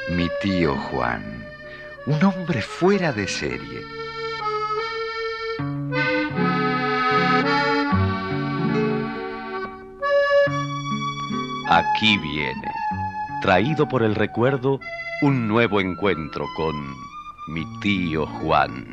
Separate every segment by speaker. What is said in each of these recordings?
Speaker 1: Mi tío Juan, un hombre fuera de serie.
Speaker 2: Aquí viene, traído por el recuerdo, un nuevo encuentro con mi tío Juan.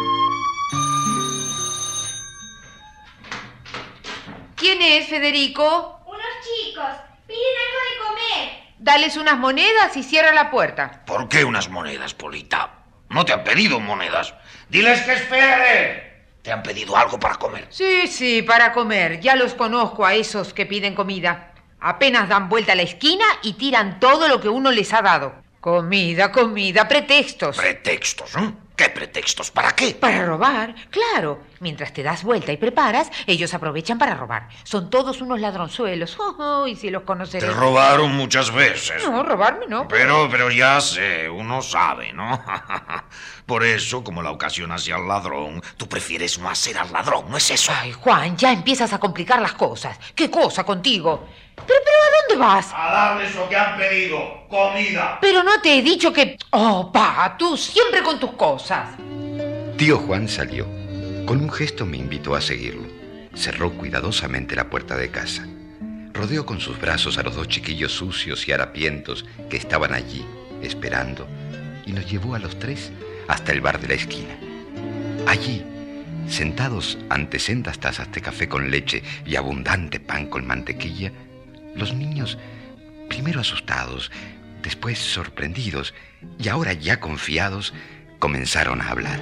Speaker 3: ¿Quién es, Federico?
Speaker 4: Unos chicos. Piden algo de comer.
Speaker 3: Dales unas monedas y cierra la puerta.
Speaker 5: ¿Por qué unas monedas, Polita? No te han pedido monedas. Diles que esperen. ¿Te han pedido algo para comer?
Speaker 3: Sí, para comer. Ya los conozco a esos que piden comida. Apenas dan vuelta a la esquina y tiran todo lo que uno les ha dado. Comida, pretextos.
Speaker 5: ¿Pretextos? ¿Qué pretextos? ¿Para qué?
Speaker 3: Para robar, claro. Mientras te das vuelta y preparas, ellos aprovechan para robar. Son todos unos ladronzuelos. Y si los conoceré.
Speaker 5: Te robaron muchas veces.
Speaker 3: No, robarme no.
Speaker 5: Pero ya sé, uno sabe, ¿no? Por eso, como la ocasión hacia el ladrón, tú prefieres no hacer al ladrón, ¿no es eso?
Speaker 3: Ay, Juan, ya empiezas a complicar las cosas. ¿Qué cosa contigo? Pero, ¿a dónde vas?
Speaker 5: A darles lo que han pedido, comida.
Speaker 3: Pero no te he dicho que... Oh, pa, tú siempre con tus cosas.
Speaker 1: Tío Juan salió. Con un gesto me invitó a seguirlo. Cerró cuidadosamente la puerta de casa. Rodeó con sus brazos a los dos chiquillos sucios y harapientos que estaban allí, esperando, y nos llevó a los tres hasta el bar de la esquina. Allí, sentados ante sendas tazas de café con leche y abundante pan con mantequilla, los niños, primero asustados, después sorprendidos y ahora ya confiados, comenzaron a hablar.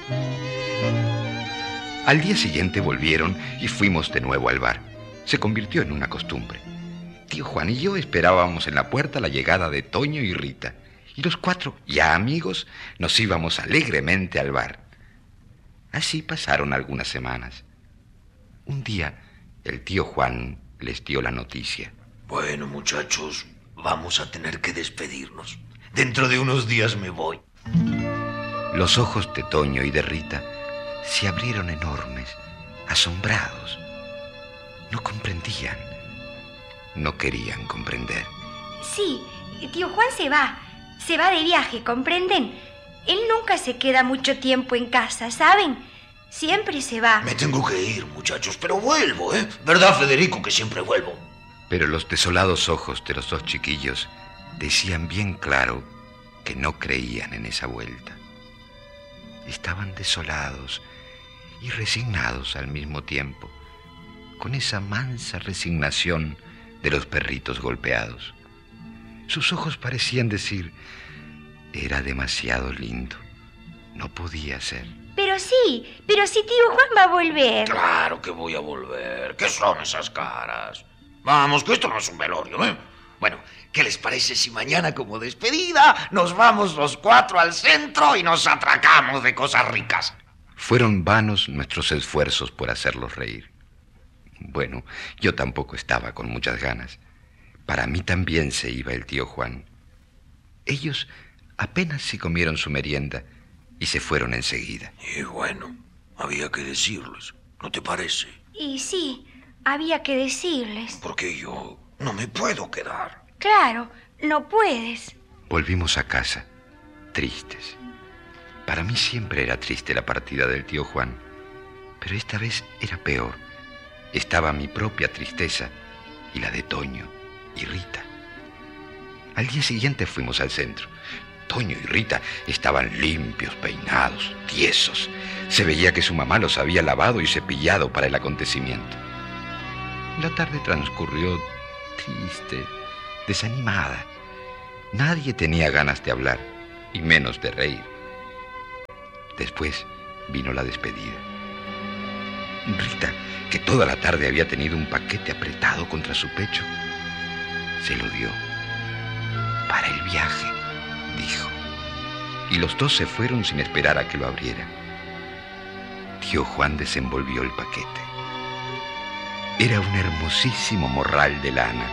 Speaker 1: Al día siguiente volvieron y fuimos de nuevo al bar. Se convirtió en una costumbre. Tío Juan y yo esperábamos en la puerta la llegada de Toño y Rita, y los cuatro, ya amigos, nos íbamos alegremente al bar. Así pasaron algunas semanas. Un día, el tío Juan les dio la noticia.
Speaker 5: Bueno, muchachos, vamos a tener que despedirnos. Dentro de unos días me voy.
Speaker 1: Los ojos de Toño y de Rita se abrieron enormes, asombrados. No comprendían. No querían comprender.
Speaker 4: Sí, tío Juan se va. Se va de viaje, ¿comprenden? Él nunca se queda mucho tiempo en casa, ¿saben? Siempre se va.
Speaker 5: Me tengo que ir, muchachos, pero vuelvo, ¿eh? ¿Verdad, Federico, que siempre vuelvo?
Speaker 1: Pero los desolados ojos de los dos chiquillos decían bien claro que no creían en esa vuelta. Estaban desolados y resignados al mismo tiempo, con esa mansa resignación de los perritos golpeados. Sus ojos parecían decir: era demasiado lindo, no podía ser.
Speaker 4: Pero sí, tío Juan va a volver.
Speaker 5: Claro que voy a volver. ¿Qué son esas caras? Vamos, que esto no es un velorio, ¿eh? Bueno, ¿qué les parece si mañana, como despedida, nos vamos los cuatro al centro y nos atracamos de cosas ricas?
Speaker 1: Fueron vanos nuestros esfuerzos por hacerlos reír. Bueno, yo tampoco estaba con muchas ganas. Para mí también se iba el tío Juan. Ellos apenas si comieron su merienda y se fueron enseguida.
Speaker 5: Y bueno, había que decirles, ¿no te parece?
Speaker 4: Y sí, había que decirles.
Speaker 5: Porque yo no me puedo quedar.
Speaker 4: Claro, no puedes.
Speaker 1: Volvimos a casa, tristes. Para mí siempre era triste la partida del tío Juan, pero esta vez era peor. Estaba mi propia tristeza y la de Toño y Rita. Al día siguiente fuimos al centro. Toño y Rita estaban limpios, peinados, tiesos. Se veía que su mamá los había lavado y cepillado para el acontecimiento. La tarde transcurrió triste, desanimada. Nadie tenía ganas de hablar, y menos de reír. Después vino la despedida. Rita, que toda la tarde había tenido un paquete apretado contra su pecho, se lo dio. Para el viaje, dijo. Y los dos se fueron sin esperar a que lo abriera. Tío Juan desenvolvió el paquete. Era un hermosísimo morral de lana.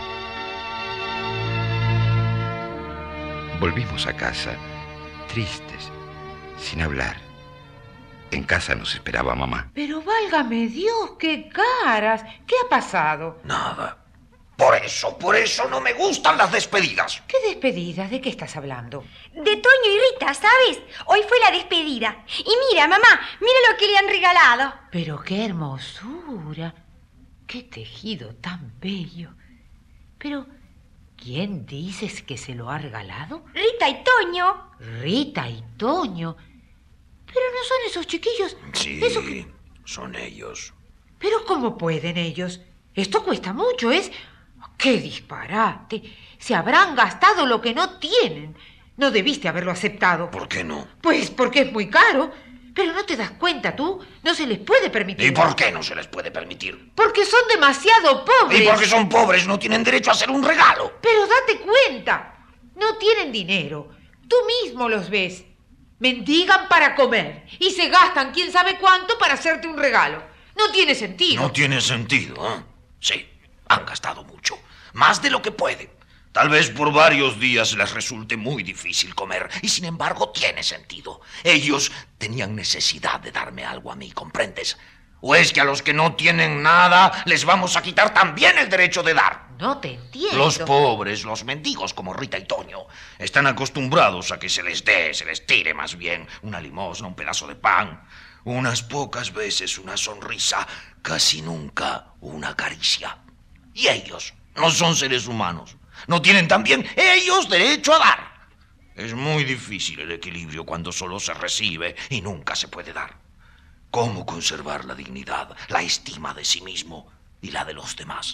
Speaker 1: Volvimos a casa, tristes, sin hablar. En casa nos esperaba mamá.
Speaker 3: Pero válgame Dios, qué caras. ¿Qué ha pasado?
Speaker 5: Nada. Por eso no me gustan las despedidas.
Speaker 3: ¿Qué despedida? ¿De qué estás hablando?
Speaker 4: De Toño y Rita, ¿sabes? Hoy fue la despedida. Y mira, mamá, mira lo que le han regalado.
Speaker 3: Pero qué hermosura. Qué tejido tan bello. Pero, ¿quién dices que se lo ha regalado?
Speaker 4: Rita y Toño.
Speaker 3: Rita y Toño. Pero no son esos chiquillos.
Speaker 5: Sí,
Speaker 3: Eso...
Speaker 5: son ellos.
Speaker 3: Pero ¿cómo pueden ellos? Esto cuesta mucho, ¿es? ¡Qué disparate! Se habrán gastado lo que no tienen. No debiste haberlo aceptado.
Speaker 5: ¿Por qué no?
Speaker 3: Pues porque es muy caro. Pero no te das cuenta tú. No se les puede permitir.
Speaker 5: ¿Y por qué no se les puede permitir?
Speaker 3: Porque son demasiado pobres.
Speaker 5: Y porque son pobres, no tienen derecho a hacer un regalo.
Speaker 3: Pero date cuenta. No tienen dinero. Tú mismo los ves. Mendigan para comer. Y se gastan quién sabe cuánto para hacerte un regalo. No tiene sentido.
Speaker 5: No tiene sentido, ¿eh? Sí, han gastado mucho. Más de lo que pueden. Tal vez por varios días les resulte muy difícil comer. Y sin embargo tiene sentido. Ellos tenían necesidad de darme algo a mí, ¿comprendes? ¿O es que a los que no tienen nada les vamos a quitar también el derecho de dar?
Speaker 3: No te entiendo.
Speaker 5: Los pobres, los mendigos como Rita y Toño, están acostumbrados a que se les dé, se les tire más bien una limosna, un pedazo de pan, unas pocas veces una sonrisa, casi nunca una caricia. Y ellos no son seres humanos. ¿No tienen también ellos derecho a dar? Es muy difícil el equilibrio cuando solo se recibe y nunca se puede dar. ¿Cómo conservar la dignidad, la estima de sí mismo y la de los demás?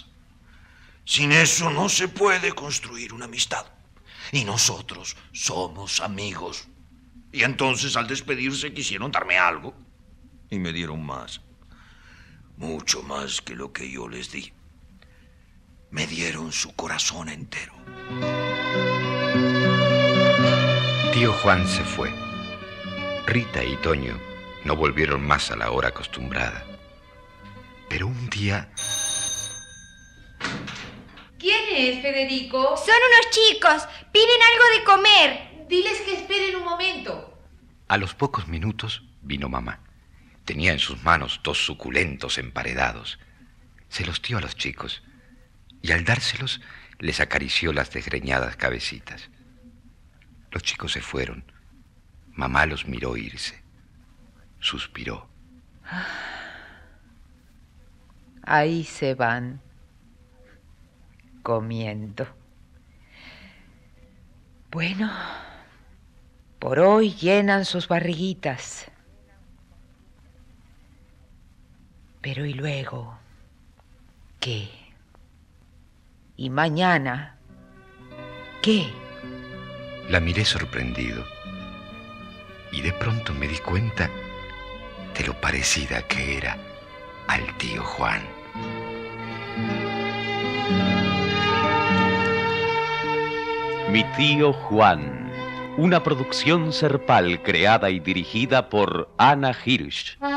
Speaker 5: Sin eso no se puede construir una amistad. Y nosotros somos amigos. Y entonces al despedirse quisieron darme algo. Y me dieron más. Mucho más que lo que yo les di. Me dieron su corazón entero.
Speaker 1: Tío Juan se fue. Rita y Toño no volvieron más a la hora acostumbrada. Pero un día...
Speaker 3: ¿Quién es, Federico?
Speaker 4: Son unos chicos. Piden algo de comer.
Speaker 3: Diles que esperen un momento.
Speaker 1: A los pocos minutos vino mamá. Tenía en sus manos 2 suculentos emparedados. Se los dio a los chicos y al dárselos les acarició las desgreñadas cabecitas. Los chicos se fueron. Mamá los miró irse. Suspiró.
Speaker 3: Ahí se van, comiendo. Bueno, por hoy llenan sus barriguitas. Pero ¿y luego qué? ¿Y mañana qué?
Speaker 1: La miré sorprendido y de pronto me di cuenta de lo parecida que era al tío Juan.
Speaker 2: Mi tío Juan, una producción Serpal creada y dirigida por Ana Hirsch.